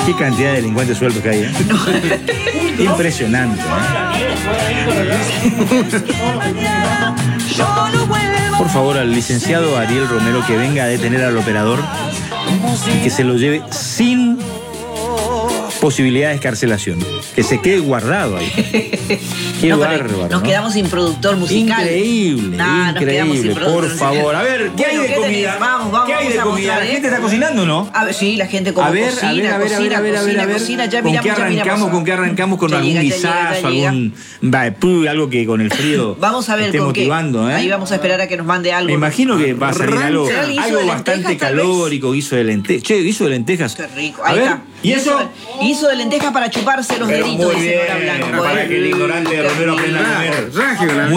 Qué cantidad de delincuentes sueltos que hay, ¿eh? Impresionante, Por favor, al licenciado Ariel Romero que venga a detener al operador y que se lo lleve sin posibilidad de escarcelación. Que se quede guardado ahí. Qué bárbaro. Nos quedamos sin productor musical. Increíble, increíble. Por favor. A ver, ¿qué hay de comida? Vamos, ¿Qué hay de comida? ¿La gente está cocinando, no? A ver, sí, la gente como cocina. Ya miramos. ¿Con qué arrancamos? ¿Con algún guisazo? Algo que con el frío vamos a ver esté con motivando, qué. Ahí vamos a esperar a que nos mande algo. Me imagino que va a salir algo bastante calórico, guiso de lentejas. Che, guiso de lentejas. Qué rico. Ahí está. ¿Y eso? Guiso de lentejas para chuparse los deditos, dice Nora Blanco. Para que el ignorante de Romero aprenda a comer.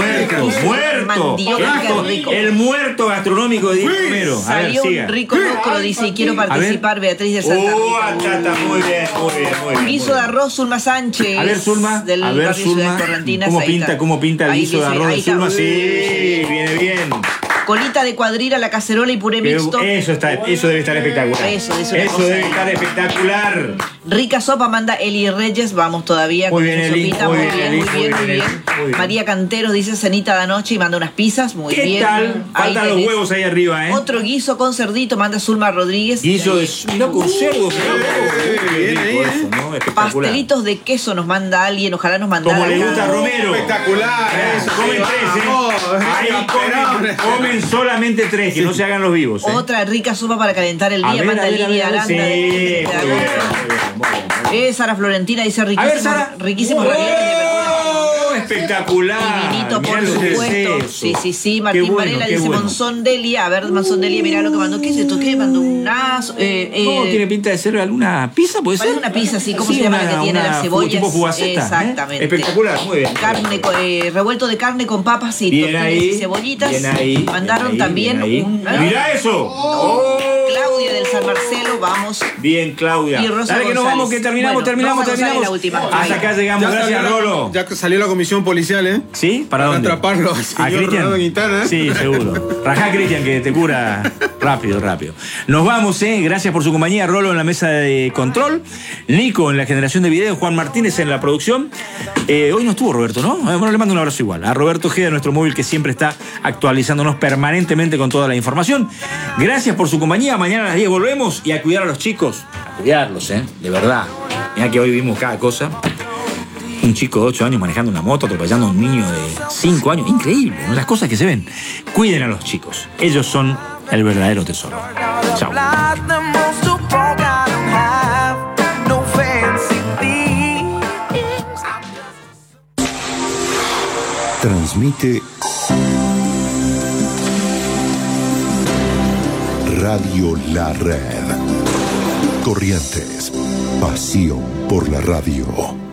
Muerto. El muerto gastronómico de Diego Romero. A ver, salió siga. Un rico locro, dice, y quiero participar, Beatriz de Santa Rita. Muy bien. Guiso de arroz, Zulma Sánchez. A ver, Zulma. Del barrio Ciudad Correntinas. ¿Cómo pinta el guiso de arroz de Zulma? Sí, viene bien. Colita de cuadrilla, la cacerola y puré mixto. Eso debe estar espectacular. Eso debe estar espectacular. Rica sopa manda Eli Reyes, vamos todavía muy con bien, su sopita, muy bien. María Cantero dice cenita de anoche y manda unas pizzas, muy bien. ¿Qué tal? Faltan los huevos ahí arriba, ¿eh? Otro guiso con cerdito manda Zulma Rodríguez. Guiso de con cerdo. Pastelitos de queso nos manda alguien, ojalá nos mandara. Como le gusta a Romero. Espectacular. Comen 3, Ahí comen solamente 3, que no se hagan los vivos. Otra rica sopa para calentar el día, manda Lidia Aranda. Sí, Sara Florentina dice riquísimos espectacular. Y vinito, por supuesto. Sí. Martín Varela dice Monzón Delia. A ver, Monzón Delia, mirá lo que mandó. ¿Qué es esto? ¿Qué mandó? ¿Tiene pinta de ser alguna pizza? ¿Puede ser? Una pizza, sí. ¿Cómo se llama la que tiene las cebollas? Tipo fugaceta. Exactamente. Espectacular, muy bien. Revuelto de carne con papas y tortillas y cebollitas. Bien ahí. Mandaron también un... ¡Mirá eso! Claudia del San Marcelo, vamos. Bien, Claudia. Y Rosa Dale que nos vamos, que terminamos. La última. Hasta acá llegamos. Gracias, Rolo. Ya salió la comisión policial, ¿eh? ¿Sí? ¿Para dónde? Atraparlo. ¿A Cristian? Sí, seguro. Rajá, Cristian, que te cura rápido. Nos vamos, Gracias por su compañía. Rolo en la mesa de control. Nico en la generación de videos. Juan Martínez en la producción. Hoy no estuvo Roberto, ¿no? Bueno, le mando un abrazo igual. A Roberto G, nuestro móvil, que siempre está actualizándonos permanentemente con toda la información. Gracias por su compañía. Mañana a las 10 volvemos y a cuidar a los chicos. A cuidarlos, de verdad. Mirá que hoy vimos cada cosa. Un chico de 8 años manejando una moto, atropellando a un niño de 5 años. Increíble, ¿no? Las cosas que se ven. Cuiden a los chicos. Ellos son el verdadero tesoro. Chao. Transmite Radio La Red. Corrientes. Pasión por la radio.